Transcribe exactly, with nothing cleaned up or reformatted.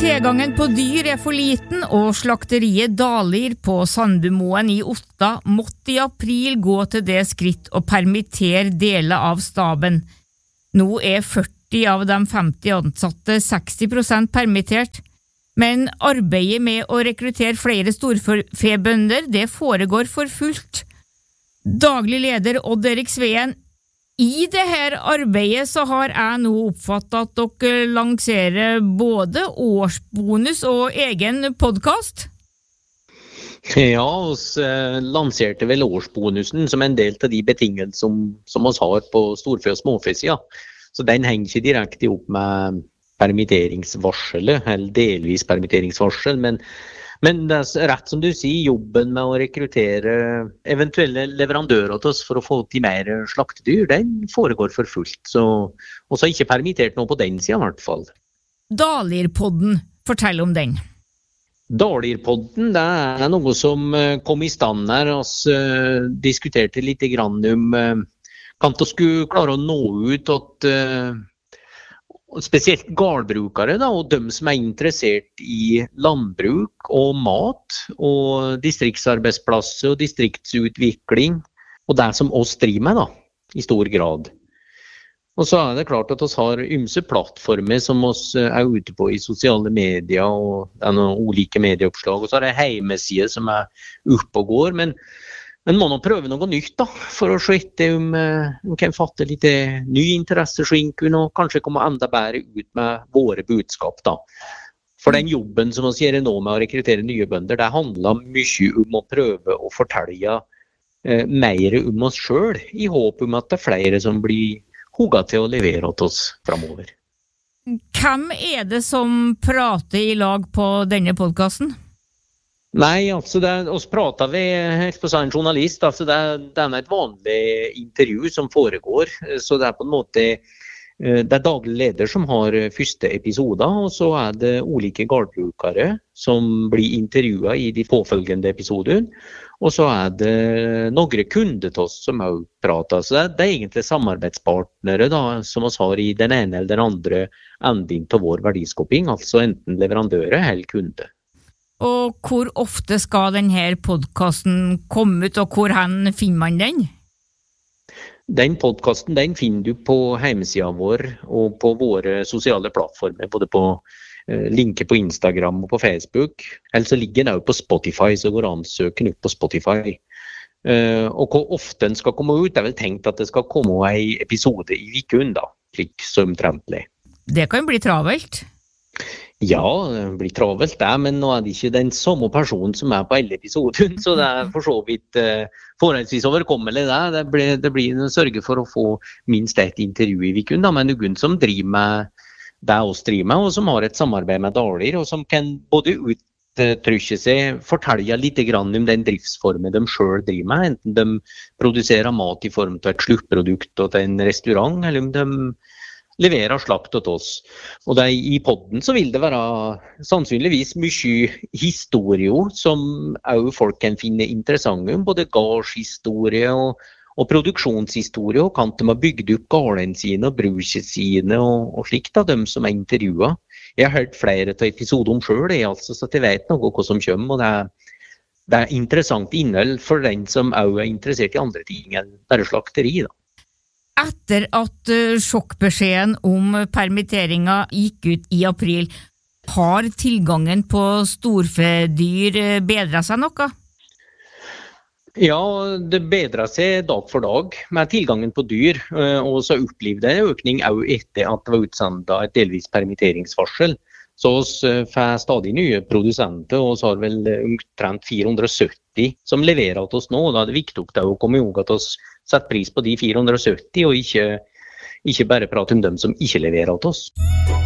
Tilgangen på dyr er for liten, og slakteriet Dalir på Sandbumoen i Otta måtte i april gå til det skritt å permittere deler av staben. Nå er førti av de femti ansatte seksti prosent permittert, men arbeidet med å rekruttere flere storfebønder, det foregår for fullt. Daglig leder Odd Erik Sveen, i det her arbeidet så har jeg nå oppfattet at dere lanserer både årsbonus og egen podcast. Ja, oss eh, lanserte vel årsbonusen som en del av de betingelser som, som oss har på storfe- og småfesida. Så den henger ikke direkte opp med permitteringsvarselet, eller delvis permitteringsvarsel, men Men det er rett som du sier, jobben med å rekruttere eventuelle leverandører til oss for å få til mer slaktedyr, den foregår for fullt. Så også ikke permittert noe på den siden i hvert fall. Dalirpodden, fortell om den. Dalirpodden, det er noe som kom i stand her. Vi diskuterte litt grann om kan vi skulle klare å nå ut til spesielt gårdbrukere da, og de som er interessert i landbruk og mat og distriktsarbeidsplasser og distriktsutvikling og det som oss driver med da, i stor grad. Og så er det klart at vi har ymse plattformer som oss er ute på i sosiale medier og det er noen ulike medieoppslag, og så er det hjemmesider som er oppe og går, men Men må nå prøve noe nytt da, for å se etter om vi kan fatte litt ny interesse og kanskje komme enda bedre ut med våre budskap da. For den jobben som vi gjør nå med å rekruttere nye bønder, det handler mye om å prøve å fortelle eh, mer om oss selv, i håp om at det er flere som blir hugget til å levere til oss fremover. Hvem er det som prater i lag på denne podcasten? Nei, altså det er, oss prater vi helt på en journalist, altså det er, det er et vanlig intervju som foregår, så det er på en måte, det er daglig leder som har første episoder, og så er det ulike gårdbrukere som blir intervjuet i de påfølgende episodene, og så er det noen kunder til oss som også prater, så det er, det er egentlig samarbeidspartnere da, som oss har i den ene eller den andre enden til vår verdiskaping, altså enten leverandører eller kunder. Og hvor ofte skal denne podcasten komme ut, og hvor hen finner man den? Den podcasten den finner du på hjemmesiden vår og på våre sosiale plattformer, både på eh, linker på Instagram og på Facebook. Eller så ligger den også på Spotify, så går an å søke den ut på Spotify. Eh, og hvor ofte den skal komme ut, det er vel tenkt at det skal komme en episode i uken da, slik som omtrentlig. Det kan bli travelt. Ja, det blir travelt det, men nå er det ikke den samme personen som er på alle episoden, så det er for så vidt uh, forholdsvis overkommelig det. Det blir, det blir en sørge for å få minst et intervju i uken da, med noen som driver med det oss driver med, og som har et samarbeid med Dalir, og som kan både uttrykke seg, fortelle litt grann om den driftsformen de selv driver med, enten de produserer mat i form av et sluttprodukt til en restaurant, eller om de leverer slakt til oss. Og det, i podden så vil det være sannsynligvis mye historie som også folk kan finne interessante om, både gårdshistorie og, og produksjonshistorie, og kan de ha bygd opp gårdene sine og bruket sine og, og slikt av dem som er intervjuet. Jeg har hørt flere til episoder om selv, altså, så jeg vet noe hva som kommer, og det er, det er interessant innhold for den som også er interessert i andre ting enn bare slakteri da. Etter at sjokkbeskjeden om permitteringen gikk ut i april, har tilgangen på storfedyr bedret seg noe? Ja, det bedrer seg dag for dag med tilgangen på dyr, og så opplevde en økning også etter at det var utsendt et delvis permitteringsvarsel. Så vi får stadig nye produsenter, og så har vel omtrent fire hundre og sytti som leverer til oss nå, og da er det viktig å komme ihåg at vi setter pris på de fire hundre og sytti, og ikke, ikke bare prate om dem som ikke leverer til oss.